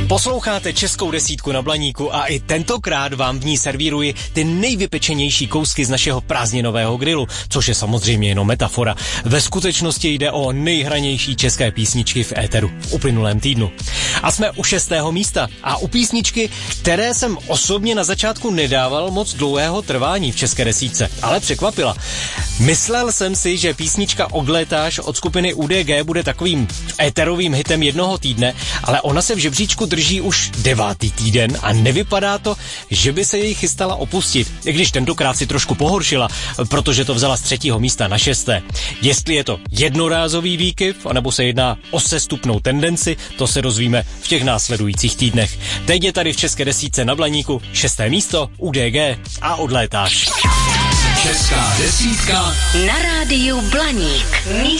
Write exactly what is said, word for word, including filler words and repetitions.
Posloucháte Českou desítku na Blaníku a i tentokrát vám v ní servíruji ty nejvypečenější kousky z našeho prázdninového grilu, což je samozřejmě jenom metafora. Ve skutečnosti jde o nejhranější české písničky v éteru v uplynulém týdnu. A jsme u šestého místa a u písničky, které jsem osobně na začátku nedával moc dlouhého trvání v české desítce, ale překvapila. Myslel jsem si, že písnička Odlétáš od skupiny U D G bude takovým éterovým hitem jednoho týdne, ale ona se v žebříčku drží už devátý týden a nevypadá to, že by se jej chystala opustit, i když tentokrát si trošku pohoršila, protože to vzala z třetího místa na šesté. Jestli je to jednorázový výkyv, anebo se jedná o sestupnou tendenci, to se dozvíme v těch následujících týdnech. Teď je tady v české desítce na Blaníku šesté místo U D G a Odlétáš. Česká desítka na rádiu Blaník.